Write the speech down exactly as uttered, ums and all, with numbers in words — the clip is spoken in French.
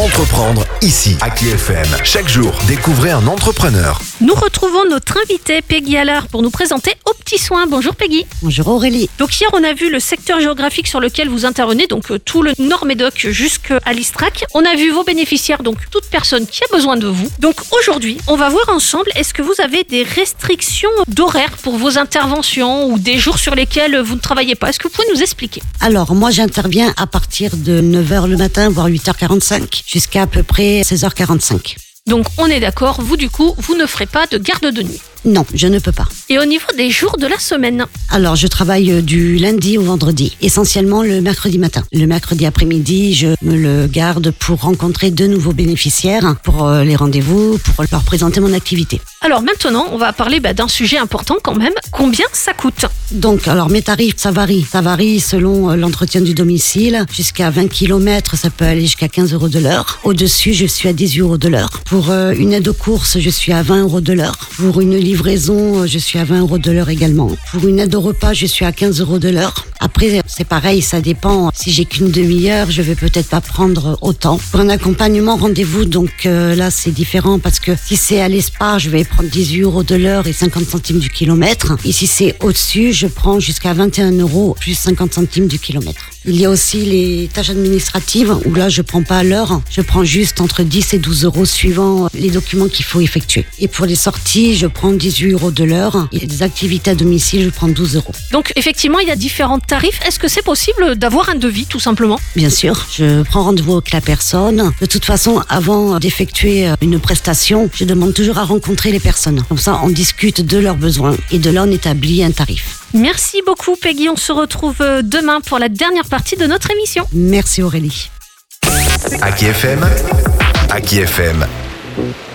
Entreprendre ici, à K F M. Chaque jour, découvrez un entrepreneur. Nous retrouvons notre invitée Peggy Allard pour nous présenter Aux Petits Soins. Bonjour Peggy. Bonjour Aurélie. Donc hier on a vu le secteur géographique sur lequel vous intervenez, donc euh, tout le Nord-Médoc jusqu'à l'Istrac. On a vu vos bénéficiaires, donc toute personne qui a besoin de vous. Donc aujourd'hui, on va voir ensemble, est-ce que vous avez des restrictions d'horaire pour vos interventions ou des jours sur lesquels vous ne travaillez pas? Est-ce que vous pouvez nous expliquer? Alors moi j'interviens à partir de neuf heures le matin, voire huit heures quarante-cinq, jusqu'à à peu près seize heures quarante-cinq. Donc on est d'accord, vous du coup, vous ne ferez pas de garde de nuit. Non, je ne peux pas. Et au niveau des jours de la semaine? Alors, je travaille du lundi au vendredi, essentiellement le mercredi matin. Le mercredi après-midi, je me le garde pour rencontrer de nouveaux bénéficiaires, pour les rendez-vous, pour leur présenter mon activité. Alors maintenant, on va parler bah, d'un sujet important quand même. Combien ça coûte? Donc, alors mes tarifs, ça varie. Ça varie selon l'entretien du domicile. Jusqu'à vingt kilomètres, ça peut aller jusqu'à quinze euros de l'heure. Au-dessus, je suis à dix-huit euros de l'heure. Pour euh, une aide aux courses, je suis à vingt euros de l'heure. Pour une livraison, je suis à vingt euros de l'heure également. Pour une aide au repas, je suis à quinze euros de l'heure. Après, c'est pareil, ça dépend. Si j'ai qu'une demi-heure, je vais peut-être pas prendre autant. Pour un accompagnement, rendez-vous, donc euh, là, c'est différent parce que si c'est à l'Espa, je vais prendre dix-huit euros de l'heure et cinquante centimes du kilomètre. Et si c'est au-dessus, je prends jusqu'à vingt et un euros plus cinquante centimes du kilomètre. Il y a aussi les tâches administratives où là, je prends pas à l'heure. Je prends juste entre dix et douze euros suivant les documents qu'il faut effectuer. Et pour les sorties, je prends dix-huit euros de l'heure. Et les activités à domicile, je prends douze euros. Donc effectivement, il y a différents tarifs. Est-ce que c'est possible d'avoir un devis tout simplement? Bien sûr, je prends rendez-vous avec la personne. De toute façon, avant d'effectuer une prestation, je demande toujours à rencontrer les personnes. Comme ça, on discute de leurs besoins et de là, on établit un tarif. Merci beaucoup Peggy, on se retrouve demain pour la dernière partie de notre émission. Merci Aurélie. À K F M, à K F M.